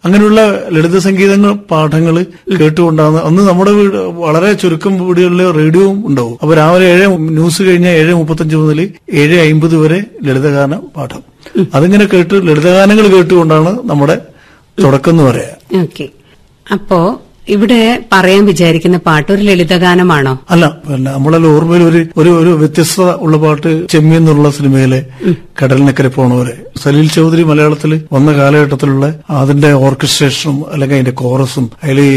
അങ്ങനെയുള്ള ലളിത സംഗീതങ്ങൾ പാഠങ്ങൾ കേട്ടുകൊണ്ടാണ് അന്ന് നമ്മുടെ വീട് വളരെ ചുരുക്കം വീടുകളിൽ റേഡിയോയും ഉണ്ടാവും. അപ്പൊ രാവിലെ 7 ന്യൂസ് കഴിഞ്ഞാൽ 7:35 മുതൽ 7:50 വരെ ലളിതഗാന പാഠം. അതിങ്ങനെ കേട്ട് ലളിതഗാനങ്ങൾ കേട്ടുകൊണ്ടാണ് നമ്മുടെ തുടക്കം എന്ന് പറയാ. ഓക്കെ. അപ്പോ ഇവിടെ പറയാൻ വിചാരിക്കുന്ന പാട്ട് ഒരു ലളിതഗാനമാണോ? അല്ല, നമ്മളെ ഓർമ്മയിൽ ഒരു വ്യത്യസ്തത ഉള്ള പാട്ട് ചെമ്മീൻ എന്നുള്ള സിനിമയിലെ കടലിനക്കരെ പോണവരെ സലീൽ ചൗധരി മലയാളത്തിൽ വന്ന കാലഘട്ടത്തിലുള്ള അതിന്റെ ഓർക്കസ്ട്രേഷനും അല്ലെങ്കിൽ അതിന്റെ കോറസും അതിൽ